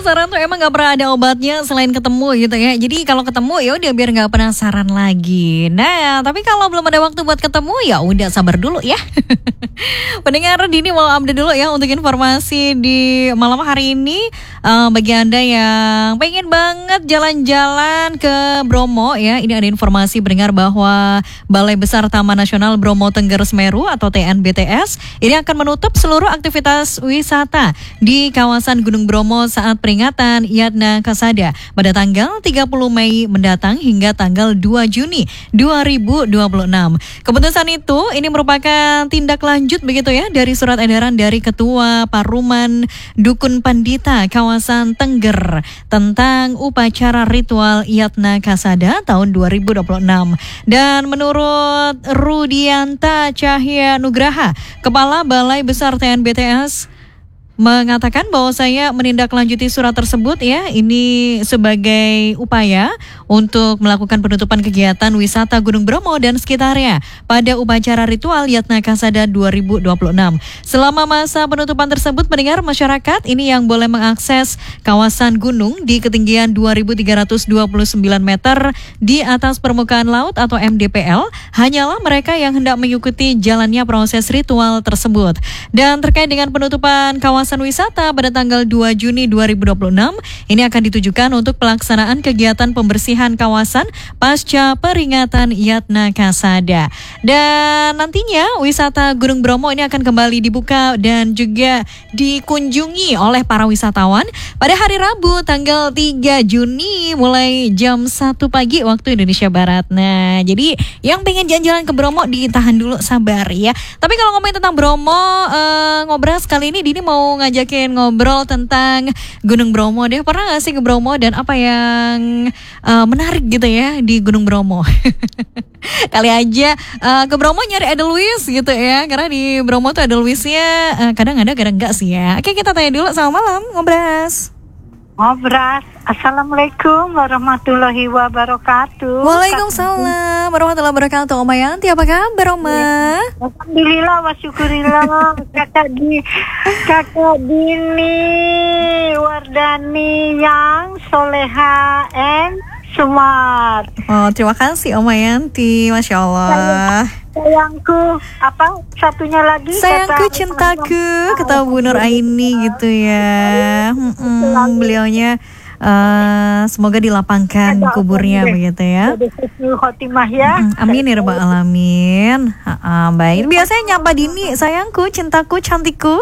penasaran tuh emang gak pernah ada obatnya selain ketemu gitu ya. Jadi kalau ketemu ya udah biar gak penasaran lagi. Nah, tapi kalau belum ada waktu buat ketemu ya udah sabar dulu ya. Pendengar Dini mau update dulu ya untuk informasi di malam hari ini. Bagi Anda yang pengen banget jalan-jalan ke Bromo ya, ini ada informasi mendengar bahwa Balai Besar Taman Nasional Bromo Tengger Semeru atau TNBTS ini akan menutup seluruh aktivitas wisata di kawasan Gunung Bromo saat peringatan Yatna Kasada pada tanggal 30 Mei mendatang hingga tanggal 2 Juni 2026. Keputusan itu ini merupakan tindak lanjut begitu ya dari surat edaran dari Ketua Paruman Dukun Pandita kawasan Tengger tentang upacara ritual Yatna Kasada tahun 2026. Dan menurut Rudianta Cahya Nugraha, Kepala Balai Besar TNBTS mengatakan bahwa saya menindaklanjuti surat tersebut ya, ini sebagai upaya untuk melakukan penutupan kegiatan wisata Gunung Bromo dan sekitarnya pada upacara ritual Yatna Kasada 2026. Selama masa penutupan tersebut, pendengar masyarakat ini yang boleh mengakses kawasan gunung di ketinggian 2.329 meter di atas permukaan laut atau MDPL hanyalah mereka yang hendak mengikuti jalannya proses ritual tersebut. Dan terkait dengan penutupan kawasan wisata pada tanggal 2 Juni 2026 ini akan ditujukan untuk pelaksanaan kegiatan pembersihan kawasan pasca peringatan Yatna Kasada. Dan nantinya wisata Gunung Bromo ini akan kembali dibuka dan juga dikunjungi oleh para wisatawan pada hari Rabu tanggal 3 Juni mulai jam 1 pagi waktu Indonesia Barat. Nah, jadi yang pengen jalan-jalan ke Bromo ditahan dulu, sabar ya. Tapi kalau ngomongin tentang Bromo, ngobrol kali ini Dini mau ngajakin ngobrol tentang Gunung Bromo deh. Pernah gak sih ke Bromo dan apa yang menarik gitu ya di Gunung Bromo? Kali aja ke Bromo nyari Edelweiss gitu ya, karena di Bromo tuh Edelweissnya kadang ada kadang enggak sih ya. Oke, kita tanya dulu. Selamat malam Ngobras. Assalamualaikum warahmatullahi wabarakatuh. Waalaikumsalam warahmatullahi wabarakatuh. Oma Yanti, apa kabar Oma? Alhamdulillah wa syukurillah. Kakak Dini Wardani yang soleha and smart. Oh, terima kasih Oma Yanti, Masya Allah. Sayangku, apa satunya lagi? Sayangku, cintaku, kata Bu Nur Aini gitu ya. Beliaunya semoga dilapangkan kuburnya begitu ya. Khotimah ya. Amin ya rabbal alamin. Baik. Biasanya nyapa Dini, sayangku, cintaku, cantikku.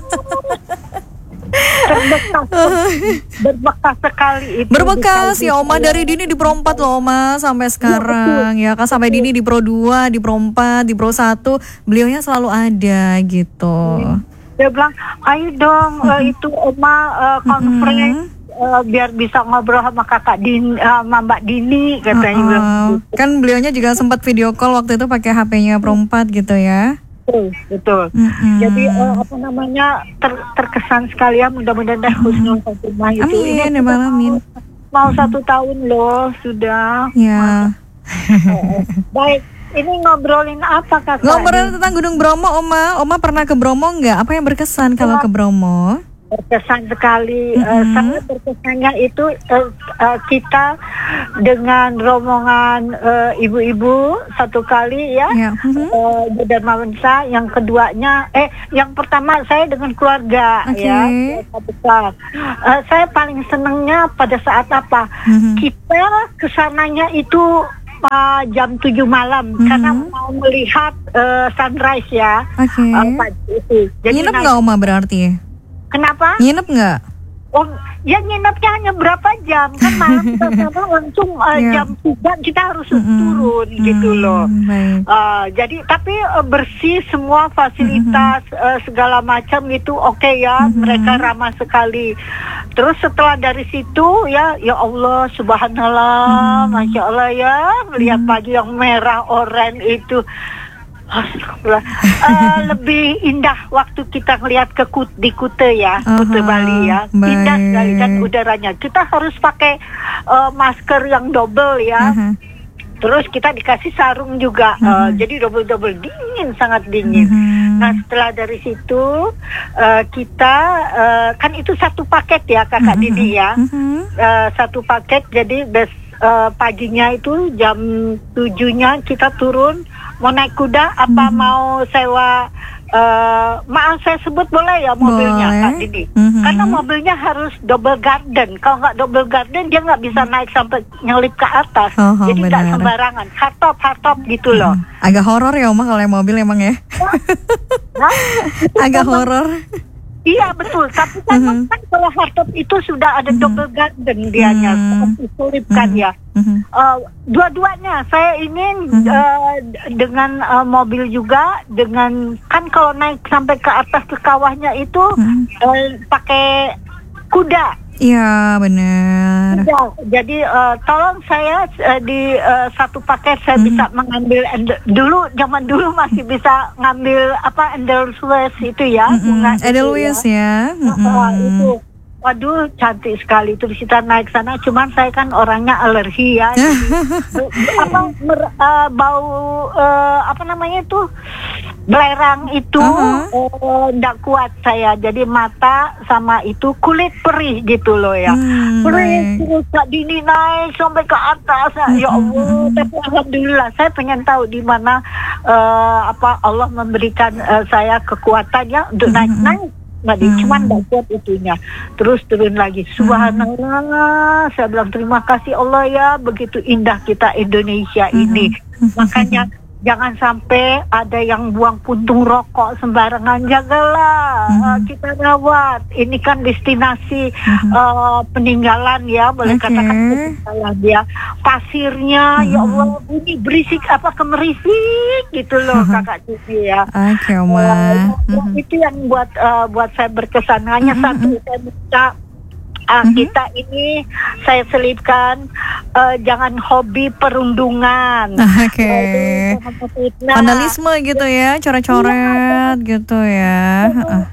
Berbekas sekali itu. Berbekas ya Oma, dari Dini di Pro 4 loh Oma sampai sekarang ya kan, sampai Dini di Pro 2, di Pro 4, di Pro 1 beliaunya selalu ada gitu. Dia bilang ayo dong itu Oma conference biar bisa ngobrol sama kakak Dini, sama Mbak Dini katanya. Kan beliaunya juga sempat video call waktu itu pakai HP-nya Pro 4 gitu ya. Betul. Jadi terkesan sekali ya, mudah-mudahan husnul khotimah itu. Amin ya alamin. Mau 1 tahun loh sudah. Ya. Baik, ini ngobrolin apa kakak? Ngobrolin tentang Gunung Bromo Oma. Oma pernah ke Bromo nggak? Apa yang berkesan kalau ke Bromo? Berkesan sekali, sangat berkesannya itu kita dengan rombongan ibu-ibu satu kali ya, Dharma Wensa. Yang keduanya, yang pertama saya dengan keluarga ya, besar. Saya paling senangnya pada saat apa? Kita kesananya itu jam 7 malam karena mau melihat sunrise ya. Jadi nginep nggak Oma berarti? Kenapa? Nginep nggak? Oh, ya nginepnya hanya berapa jam kan, malam kita langsung jam 3 kita harus turun gitu loh. Jadi tapi bersih semua fasilitas segala macam itu oke ya, mereka ramah sekali. Terus setelah dari situ ya Allah subhanallah, masya Allah ya, melihat pagi yang merah oranye itu. Lebih indah waktu kita ngelihat di Kute ya, Kute Bali ya, indah sekali kan udaranya. Kita harus pakai masker yang double ya. Terus kita dikasih sarung juga, jadi double dingin, sangat dingin. Nah setelah dari situ kita kan itu satu paket ya Kakak Didi ya, satu paket. Jadi paginya itu jam 7-nya kita turun mau naik kuda apa mau sewa. Maaf saya sebut boleh ya mobilnya Kak Didi, karena mobilnya harus double garden. Kalau nggak double garden dia nggak bisa naik sampai nyelip ke atas. Jadi nggak sembarangan, hardtop gitu loh. Agak horor ya Oma kalau yang mobil emang ya. Agak horor. Iya betul, tapi kan kalau hardtop itu sudah ada double garden dianya, selipkan ya. Dua-duanya saya ingin dengan mobil juga, dengan kan kalau naik sampai ke atas ke kawahnya itu pakai kuda. Iya benar. Ya, jadi tolong saya di satu paket saya bisa mengambil dulu, zaman dulu masih bisa ngambil apa Edelweiss itu ya, bunga Edelweiss ya. Itu waduh cantik sekali itu kita naik sana, cuman saya kan orangnya alergi ya. Bau apa namanya itu belerang itu enggak kuat saya, jadi mata sama itu kulit perih gitu loh ya. Perih terus Kak Dini naik sampai ke atas. Ya Allah, tapi alhamdulillah saya pengen tahu di mana Allah memberikan saya kekuatan ya untuk naik. Cuman dapat itunya, terus turun lagi. Subhanallah, saya bilang terima kasih Allah ya, begitu indah kita Indonesia ini. Makanya jangan sampai ada yang buang puntung rokok sembarangan, jagalah, kita rawat. Ini kan destinasi peninggalan ya, boleh katakan peninggalan ya. Pasirnya, ya Allah, bunyi berisik apa kemerisik gitu loh Kakak Cici ya. Oke, Oma. Itu yang buat saya berkesan. Hanya satu saya minta. Kita ini saya selipkan jangan hobi perundungan, vandalisme gitu ya, coret-coret gitu ya,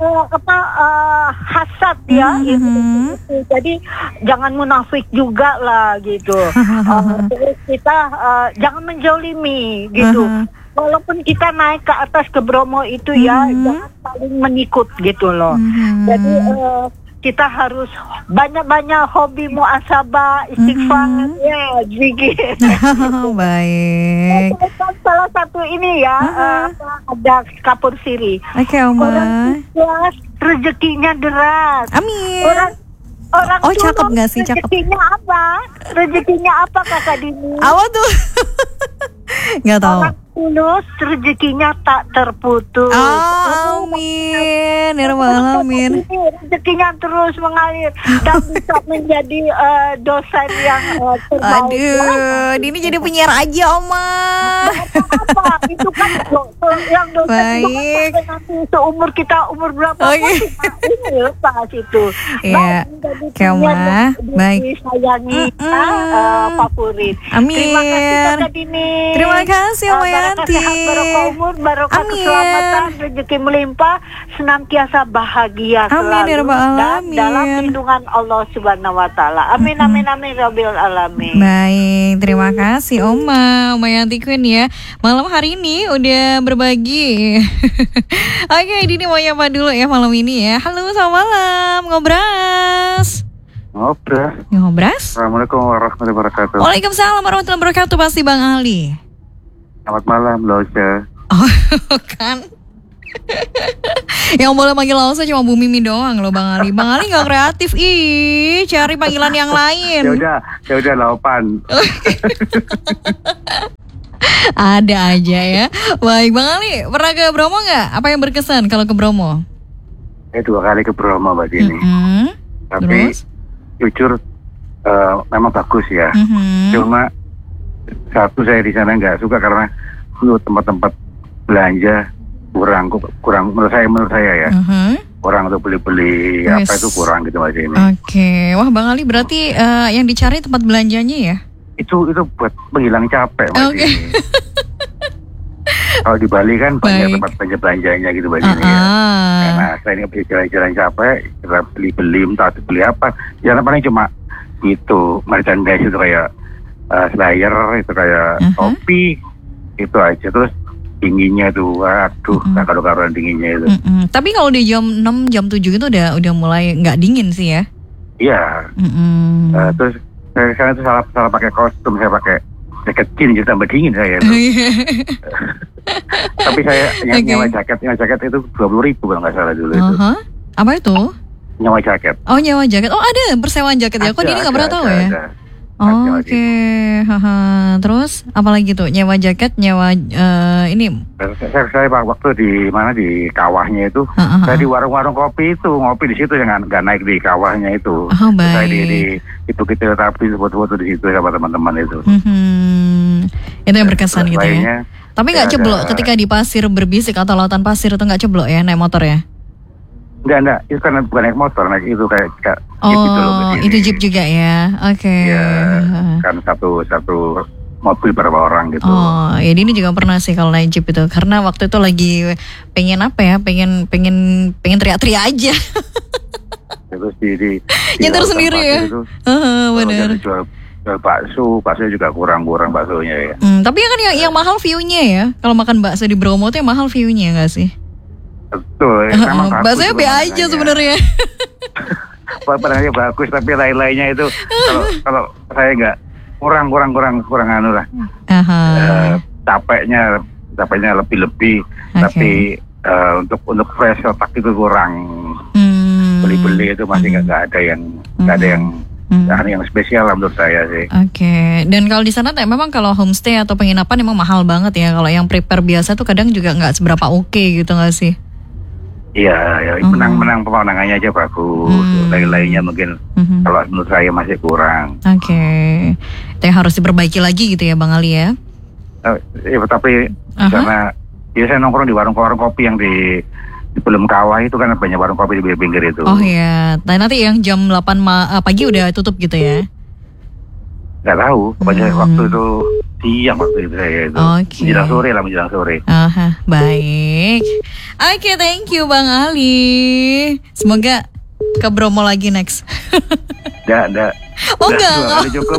hasad ya, jadi jangan munafik juga lah gitu. Terus kita jangan menjolimi gitu. Walaupun kita naik ke atas ke Bromo itu ya, jangan saling menikut gitu loh. Jadi kita harus banyak-banyak hobi muasabah, istighfar, ya, zikir. Baik. Salah satu ini ya, ada kapur siri. Oke, Oma. Orang ikhlas, rezekinya deras. Amin. Orang cakep nggak sih? Cakep. Rezekinya apa Kakak Dini? Apa tuh? Nggak tahu. Orang tulus, rezekinya tak terputus. Amin. Ya Rabbal Alamin. Rezekinya terus mengalir dan bisa menjadi dosen yang terbaik. Aduh, Dini jadi penyiar aja, Oma. Apa? Itu kan yang dosen baik. Nanti seumur kita umur berapa pun ini lepas itu. Iya. Oke, Oma. Baik. Sayangi favorit. Amin. Terima kasih Kakak Dini. Terima kasih Oma Yanti. Sehat, barokah umur, barokah keselamatan, rezeki melimpah, senantiasa bahagia selalu dan dalam lindungan Allah Subhanahu wa taala. Amin amin amin rabbil alamin. Baik, terima kasih Oma Yanti Queen ya. Malam hari ini udah berbagi. Oke, Dini mau nyapa dulu ya malam ini ya. Halo, selamat malam, Ngobras. Assalamualaikum warahmatullahi wabarakatuh. Waalaikumsalam warahmatullahi wabarakatuh. Pasti Bang Ali. Selamat malam, Lausa. Oh, kan. Yang boleh manggil Lausa cuma Bu Mimi doang loh, Bang Ali. Bang Ali gak kreatif. Ih, cari panggilan yang lain. Ya udah Laupan. Ada aja ya. Baik, Bang Ali, pernah ke Bromo gak? Apa yang berkesan kalau ke Bromo? 2 kali ke Bromo Mbak Dini. Tapi jujur memang bagus ya. Cuma satu, saya di sana nggak suka karena tempat-tempat belanja kurang menurut saya ya. Kurang untuk beli apa itu kurang gitu Mbak Dini. Oke. Wah, Bang Ali berarti yang dicari tempat belanjanya ya? Itu buat menghilang capek Mbak Dini. Kalau di Bali kan banyak tempat belanjanya gitu Mbak Dini ya. Karena saya ini beli jalan-jalan capek, kita beli entah beli apa. Jangan paling cuma itu merchandise itu kayak slayer, itu kayak topi, itu aja. Terus dinginnya tuh, aduh, gak karu-karuan dinginnya itu. Tapi kalau di jam 6, jam 7 itu udah mulai nggak dingin sih ya? Iya. Terus saya tuh salah pakai kostum, saya pakai jaket jeans jadi tambah dingin saya. Tapi saya nyewa jaket itu 20.000 kalau nggak salah dulu itu. Apa itu? Nyewa jaket. Oh, nyewa jaket. Oh, ada persewaan jaket ya? Kok Dini nggak pernah tahu ya? Oke. Terus apa lagi tuh? Nyewa jaket, nyewa ini. Saya waktu di mana di kawahnya itu, saya di warung-warung kopi itu ngopi di situ, yang nggak naik di kawahnya itu. Saya di Bukit Tapi foto-foto di situ sama teman-teman itu. Itu yang berkesan gitu ya. Tapi nggak ceblok ketika di pasir berbisik atau lautan pasir itu nggak ceblok ya naik motor ya? Enggak, itu kan bukan naik motor, naik itu kayak jeep gitu loh. Itu jeep juga ya, oke. Iya, kan satu mobil berapa orang gitu. Oh, ya Dini juga pernah sih kalau naik jeep itu, karena waktu itu lagi pengen apa ya, pengen teriak-teriak aja. Terus di nyetir sendiri ya. Benar. Jual bakso juga kurang baksonya ya. Tapi kan yang mahal view-nya ya. Kalau makan bakso di Bromo tuh yang mahal view-nya nggak sih? Betul, baksonya be aja sebenarnya. Padahal bagus, tapi lain-lainnya itu kalau saya nggak kurang anu lah. Capeknya lebih, tapi untuk fresh otak itu kurang. Beli itu masih nggak ada yang spesial lah menurut saya sih. Oke. Dan kalau di sana memang kalau homestay atau penginapan memang mahal banget ya. Kalau yang prepare biasa tuh kadang juga nggak seberapa oke gitu nggak sih? Iya, menang pemandangannya aja bagus. Lain-lainnya mungkin kalau menurut saya masih kurang. Oke. Itu harus diperbaiki lagi gitu ya Bang Ali ya? Tapi karena saya nongkrong di warung-warung kopi yang di sebelum kawah itu kan banyak warung kopi di pinggir itu. Oh iya, nanti yang jam 8 pagi udah tutup gitu ya? Gak tahu, pokoknya waktu itu siang waktu itu saya itu. Menjelang sore. Baik. Oke, thank you Bang Ali. Semoga ke Bromo lagi next. Enggak. Oh enggak. Cukup.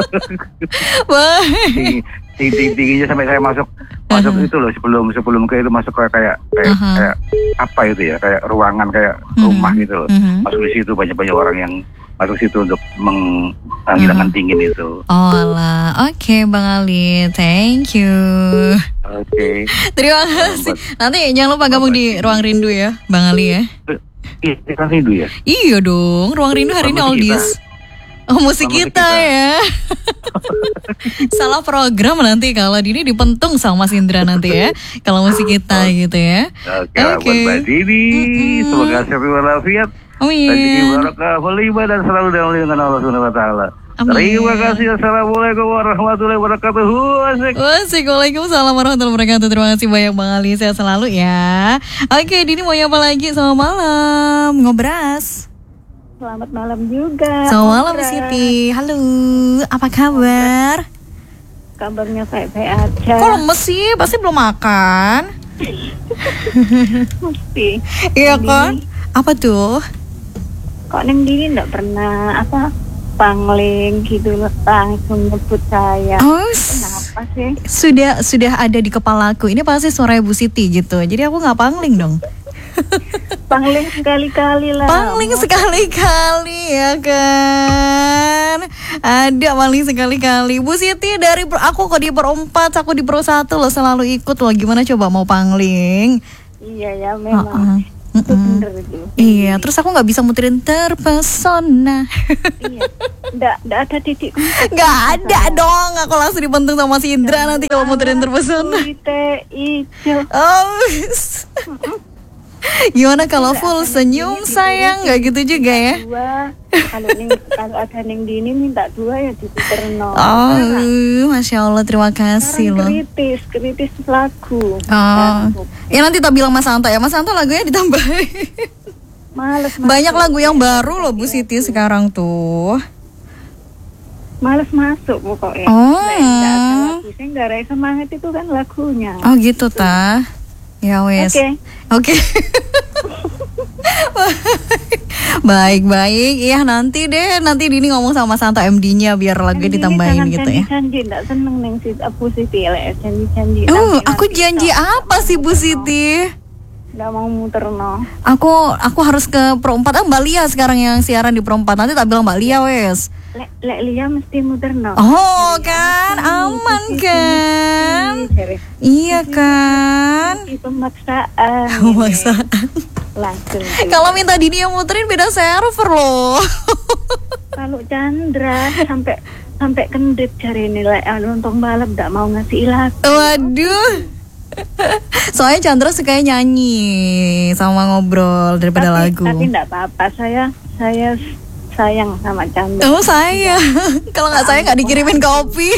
Baik. Tingginya sampai saya masuk itu loh, sebelum ke itu masuk kayak apa itu ya, kayak ruangan, kayak rumah gitu loh. Masuk di situ banyak orang yang masuk situ untuk menghilangkan dingin itu. Oke Bang Ali, thank you. Oke. Terima kasih. Nanti jangan lupa gabung di Ruang Rindu ya Bang Ali ya. Iya, Ruang Rindu ya? Iya dong, Ruang Rindu hari ini oldies. Musik kita ya. Salah program nanti kalau Dini dipentung sama Mas Indra nanti ya. Kalau musik kita gitu ya. Oke. Buat Mbak Dini, semoga sehat walafiat. Amin. Rezeki barakah, berlimpah dan selalu dalam lindungan Allah Subhanahu wa taala. Terima kasih. Assalamualaikum warahmatullahi wabarakatuh. Waalaikumsalam warahmatullahi wabarakatuh. Terima kasih banyak Bang Ali. Sehat selalu ya. Oke, Dini mau apa lagi? Selamat malam, ngobras. Selamat malam juga. Selamat malam Siti. Halo, apa kabar? Kabarnya baik-baik aja. Kok lemes sih? Pasti belum makan. Mesti. Iya kan? Apa tuh? Kok Neng Dini nggak pernah pangling gitu langsung nyebut saya. Kenapa sih? Sudah ada di kepalaku. Ini pasti suara Ibu Siti gitu. Jadi aku nggak pangling dong. Pangling sekali-kali lah. Pangling sekali-kali ya kan. Ada pangling sekali-kali. Bu Siti dari aku kok di per 4, aku di per 1 loh, selalu ikut loh. Gimana coba mau pangling? Iya ya memang. Itu bener itu. Iya, terus aku nggak bisa muterin terpesona. Iya, nggak ada titik. Nggak ada dong. Aku langsung dibentuk sama si Indra nanti kalau muterin terpesona. Gimana kalau full senyum sayang, nggak gitu juga ya? Kalau ada Neng Dini minta 2 ya diputer 0. Masya Allah, terima kasih loh. Kritis lagu. Ya nanti tak bilang Mas Anto ya, Mas Anto lagunya ditambahin. Males. Banyak lagu yang baru loh Bu Siti sekarang tuh. Males masuk pokoknya. Saya nggak ada semangat itu kan lagunya. Oh gitu ta. Ya wes. Oke. Baik. Iya nanti Dini ngomong sama Santo MD-nya biar lagu ditambahin gitu ya. Janji enggak seneng neng Bu Siti janji. Aku janji apa sih Bu Siti? Enggak mau muter no. Aku harus ke Pro 4. Mbak Lia sekarang yang siaran di Pro 4. Nanti tak bilang Mbak Lia wes. Lek Lia mesti muter no. Oh kan, aman kan? Iya kan? Pemaksaan. Langsung. Kalau minta Dini yang muterin beda server loh. Kalau Chandra sampai kendit cari nilai untung balap enggak mau ngasih lagu. Waduh. Soalnya Chandra suka nyanyi sama ngobrol daripada lagu. Tapi enggak apa-apa, saya sayang sama Chandra. Oh sayang. Kalau nggak sayang nggak dikirimin kopi.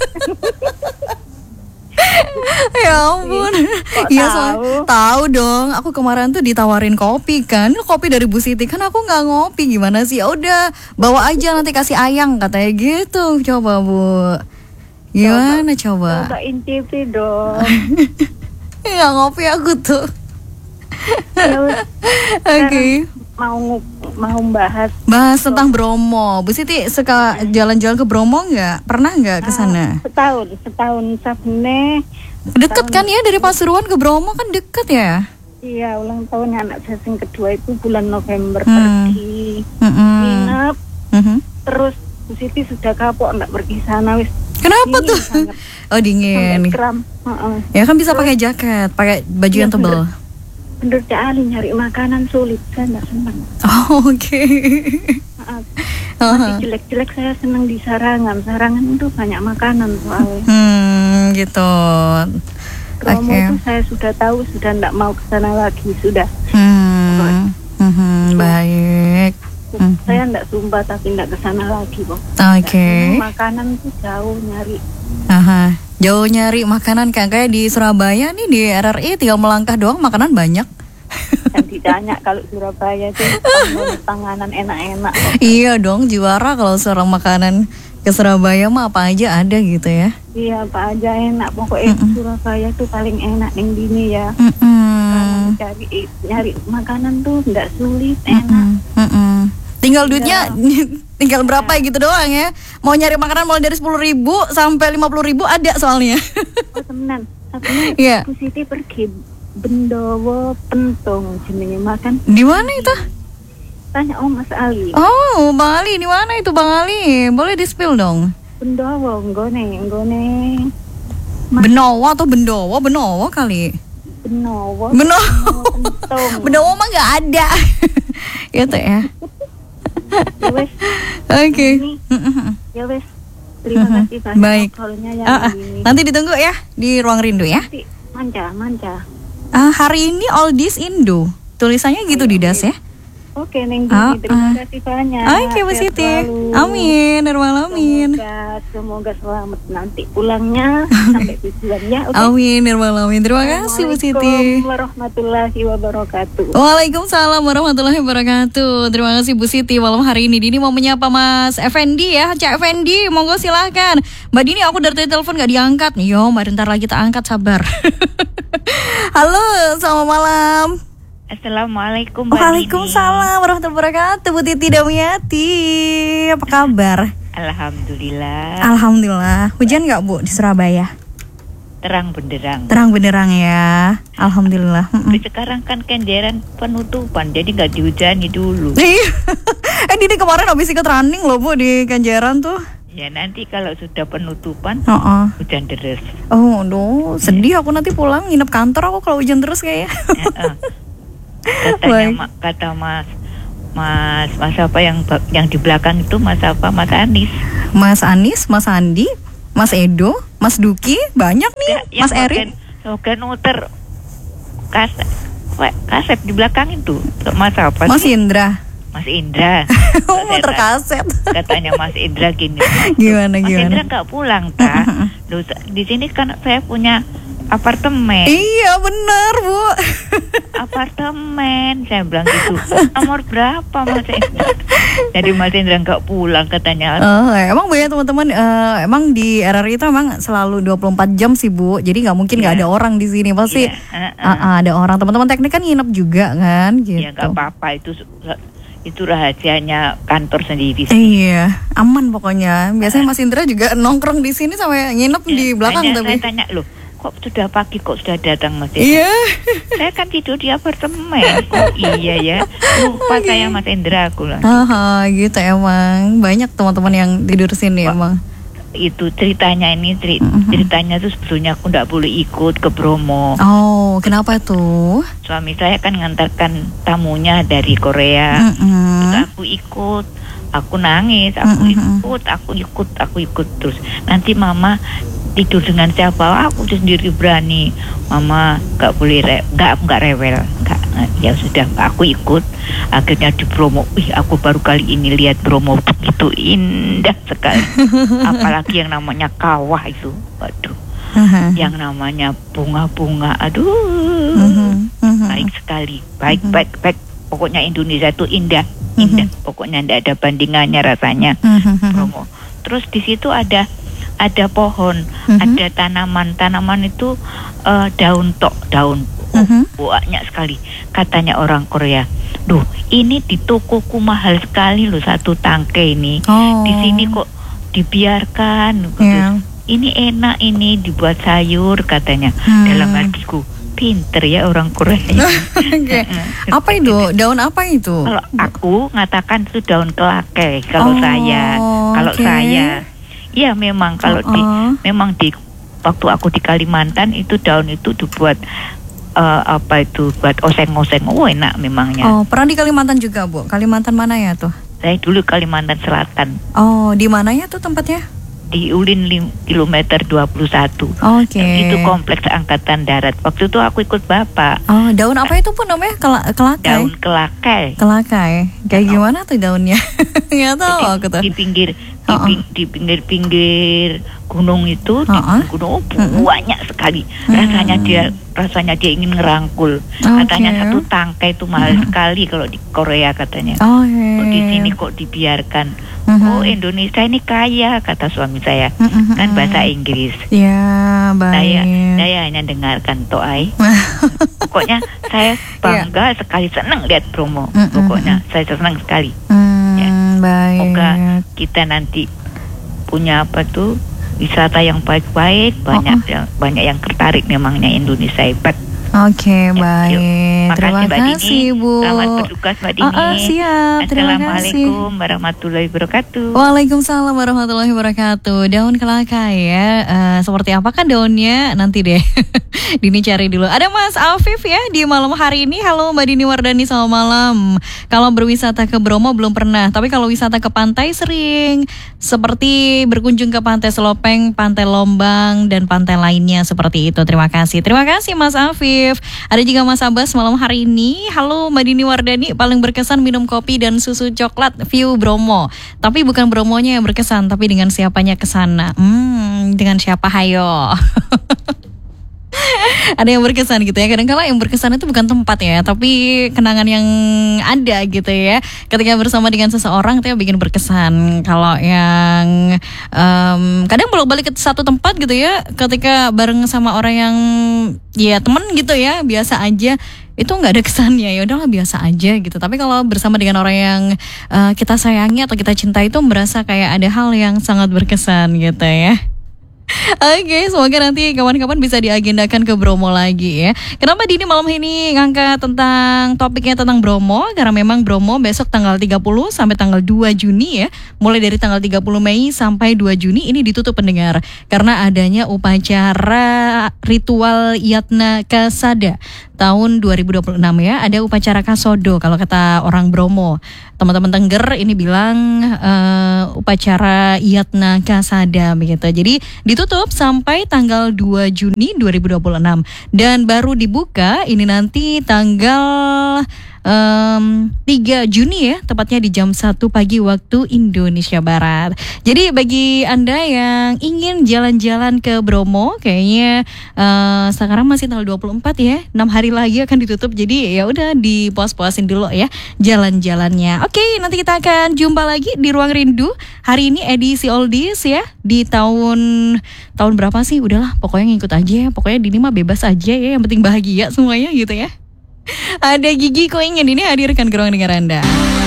Ya ampun. Iya tahu dong. Aku kemarin tuh ditawarin kopi kan. Kopi dari Bu Siti kan aku nggak ngopi. Gimana sih? Ya udah bawa aja nanti kasih ayang katanya gitu. Coba Bu. Gimana coba? Coba intip dong. Nggak ngopi aku tuh. Oke. Mau bahas tentang Bromo. Bu Siti suka jalan-jalan ke Bromo nggak? Pernah nggak ke sana? Setahun sabne. Deket kan ya dari Pasuruan ke Bromo kan deket ya? Iya, ulang tahun anak saya yang kedua itu bulan November pergi nginep. Terus Bu Siti sudah kapok nggak pergi sana wis. Kenapa tuh? Sangat. Oh dingin. Kram. Ya kan bisa pakai jaket, pakai baju yang tebal. Menurut Ali nyari makanan sulit, saya nggak senang. Oh, oke. Masih jelek-jelek saya senang di Sarangan. Sarangan itu banyak makanan soalnya. Gitu. Bromo itu saya sudah tahu, sudah nggak mau ke sana lagi, sudah. Baik. Saya nggak sumpah tapi nggak ke sana lagi, Bang. Oke. Makanan tuh jauh nyari. Jauh nyari makanan kayak di Surabaya nih di RRI tinggal melangkah doang makanan banyak. Dan ditanya kalau Surabaya tuh panganan enak-enak. Iya dong juara kalau seorang makanan ke Surabaya mah apa aja ada gitu ya. Iya apa aja enak pokoknya Surabaya tuh paling enak yang dini ya. Nyari makanan tuh nggak sulit enak. Tinggal duitnya tinggal berapa gitu doang ya. Mau nyari makanan mulai dari 10.000 sampai 50.000 ada soalnya. Oh temenan. Iya. Bu Siti pergi Bendowo Pentung jenenge makan. Di mana itu? Tanya Mas Ali. Oh, Bang Ali di mana itu Bang Ali? Boleh di-spill dong. Bendowo nggone. Benowo atau Bendowo? Benowo kali. Benowo. Benowo mah nggak ada. Gitu ya. Ya wes. Oke. Ya wes. Terima kasih banyak. Baik. Nanti ditunggu ya di Ruang Rindu ya. Manca. Hari ini Oldies Indo. Tulisannya gitu di das ya. Oke, Neng Dini, terima kasih banyak. Oke, Bu Siti. Amin, amin. Semoga selamat nanti pulangnya sampai tujuan ya. Okay. Amin, amin. Terima kasih Bu Siti. Assalamualaikum warahmatullahi wabarakatuh. Waalaikumsalam warahmatullahi wabarakatuh. Terima kasih Bu Siti. Malam hari ini Dini mau menyapa Mas Effendi ya. Cak Effendi, monggo silahkan. Mbak Dini, aku dari telepon gak diangkat. Yo, mari ntar lagi tak angkat, sabar. Halo, selamat malam. Assalamualaikum Mbak Waalaikumsalam warahmatullahi wabarakatuh. Bu Titi Damiati, apa kabar? Alhamdulillah. Hujan nggak Bu di Surabaya? Terang benderang. Terang benderang ya. Alhamdulillah. Sekarang kan Kenjeran penutupan, jadi nggak dihujani dulu. Dini kemarin habis ikut running loh Bu di Kenjeran tuh. Ya nanti kalau sudah penutupan hujan deras. Oh, aduh, sedih aku nanti pulang nginep kantor aku kalau hujan terus kayaknya. Kata Mas apa yang di belakang itu Mas Anies, Mas Andi, Mas Edo, Mas Duki, banyak nih, Mas Erik. Slogan muter kaset di belakang itu Mas apa? Mas Indra. Muter kaset. Katanya Mas Indra gini. Gimana? Mas Indra nggak pulang di sini kan saya punya apartemen. Iya benar Bu. Apartemen, saya bilang gitu. Nomor berapa Mas Indra? Jadi Mas Indra nggak pulang katanya. Emang Bu ya teman-teman, emang di RRI itu emang selalu 24 jam sih Bu. Jadi nggak mungkin nggak ada orang di sini pasti. Ada orang. Teman-teman teknik kan nginep juga kan gitu. Ya nggak apa-apa itu. Itu rahasianya kantor sendiri. Iya, aman pokoknya. Biasanya Mas Indra juga nongkrong di sini sampai nginep di belakang. Tapi saya tanya loh, kok sudah pagi kok sudah datang Mas? Iya. Saya kan tidur di apartemen. Oh iya ya, lupa saya Mas Indra aku lah. Gitu emang. Banyak teman-teman yang tidur sini emang. Itu ceritanya ini ceritanya tuh sebetulnya aku nggak boleh ikut ke Bromo. Oh, kenapa tuh? Suami saya kan ngantarkan tamunya dari Korea. Terus aku ikut, aku nangis, aku ikut terus. Nanti mama tidur dengan siapa? Aku sendiri berani. Mama nggak boleh nggak rewel. Ya sudah, aku ikut. Akhirnya di Bromo, aku baru kali ini lihat Bromo begitu indah sekali. Apalagi yang namanya kawah itu, waduh. Yang namanya bunga-bunga, aduh, baik sekali, baik. Pokoknya Indonesia itu indah. Pokoknya tidak ada bandingannya rasanya. Bromo. Terus di situ ada pohon, ada tanaman itu daun. Banyak sekali. Katanya orang Korea, duh, ini di tokoku mahal sekali loh satu tangkai ini. Di sini kok dibiarkan. Ini enak, ini dibuat sayur katanya. Dalam hatiku, pinter ya orang Korea. Apa itu? Daun apa itu? Kalau aku ngatakan itu daun kelakai. Kalau saya, ya memang memang di waktu aku di Kalimantan itu daun itu dibuat buat oseng-oseng. Enak memangnya. Pernah di Kalimantan juga, Bu? Kalimantan mana ya tuh? Saya dulu Kalimantan Selatan. Di mana ya tuh tempatnya? Di Ulin kilometer 21. Itu kompleks angkatan darat. Waktu itu aku ikut Bapak. Daun apa itu pun namanya? Kelakai. Daun kelakai. Kayak gimana tuh daunnya? Nggak tahu aku tuh. Di pinggir gunung itu, gunung banyak sekali. Rasanya dia ingin ngerangkul. Katanya satu tangkai itu mahal sekali kalau di Korea katanya. Di sini kok dibiarkan. Indonesia ini kaya, kata suami saya. Kan bahasa Inggris. Ya, baik. Saya hanya dengarkan toai. Pokoknya saya bangga sekali, senang lihat Bromo. Pokoknya saya senang sekali. Baik. Semoga kita nanti punya wisata yang baik-baik, banyak yang tertarik. Memangnya Indonesia hebat. Baik. Terima kasih, Bu. Selamat bertugas, Mbak Dini. Siap. Terima kasih. Assalamualaikum warahmatullahi wabarakatuh. Waalaikumsalam warahmatullahi wabarakatuh. Daun kelakai ya. Seperti apa kan daunnya? Nanti deh. Dini cari dulu. Ada Mas Afif ya di malam hari ini. Halo Mbak Dini Wardani, selamat malam. Kalau berwisata ke Bromo belum pernah, tapi kalau wisata ke pantai sering. Seperti berkunjung ke Pantai Selopeng, Pantai Lombang, dan pantai lainnya seperti itu. Terima kasih. Terima kasih Mas Afif. Ada juga Mas Abbas malam hari ini. Halo Mbak Dini Wardani, paling berkesan minum kopi dan susu coklat view Bromo. Tapi bukan Bromonya yang berkesan, tapi dengan siapanya ke sana. Dengan siapa hayo? Ada yang berkesan gitu ya. Kadang-kadang yang berkesan itu bukan tempat ya, tapi kenangan yang ada gitu ya. Ketika bersama dengan seseorang itu yang bikin berkesan. Kalau yang kadang bolak-balik ke satu tempat gitu ya, ketika bareng sama orang yang ya temen gitu ya, biasa aja, itu nggak ada kesannya, ya udahlah biasa aja gitu. Tapi kalau bersama dengan orang yang kita sayangi atau kita cintai itu merasa kayak ada hal yang sangat berkesan gitu ya. Oke, semoga nanti kawan-kawan bisa diagendakan ke Bromo lagi ya. Kenapa Dini malam ini ngangkat tentang topiknya tentang Bromo? Karena memang Bromo besok tanggal 30 sampai tanggal 2 Juni ya. Mulai dari tanggal 30 Mei sampai 2 Juni ini ditutup pendengar. Karena adanya upacara ritual Yatna Kasada tahun 2026 ya. Ada upacara Kasodo kalau kata orang Bromo. Teman-teman Tengger ini bilang upacara Yatna Kasada begitu. Jadi ditutup sampai tanggal 2 Juni 2026 dan baru dibuka ini nanti tanggal 3 Juni ya, tepatnya di jam 1 pagi waktu Indonesia Barat. Jadi bagi Anda yang ingin jalan-jalan ke Bromo, kayaknya sekarang masih tanggal 24 ya, 6 hari lagi akan ditutup. Jadi ya udah dipuas-puasin dulu ya jalan-jalannya. Oke, nanti kita akan jumpa lagi di Ruang Rindu. Hari ini edisi Oldies ya, di tahun berapa sih? Udahlah, pokoknya ngikut aja. Pokoknya Dini mah bebas aja ya, yang penting bahagia semuanya gitu ya. Ada Gigi Koingen ini hadirkan ke ruang dengar Anda.